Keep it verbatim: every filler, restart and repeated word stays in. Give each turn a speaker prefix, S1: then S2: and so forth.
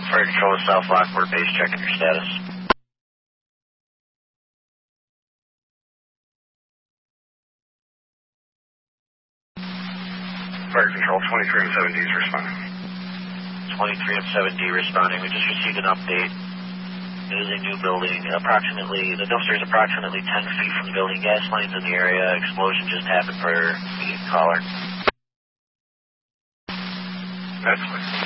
S1: Fire Control to South Lockport Base, checking your status.
S2: Fire Control, twenty-three M seven D is responding.
S1: twenty-three M seven D responding. We just received an update. It is a new building. Approximately, the dumpster is approximately ten feet from the building. Gas lines in the area. Explosion just happened for the caller.
S2: That's what.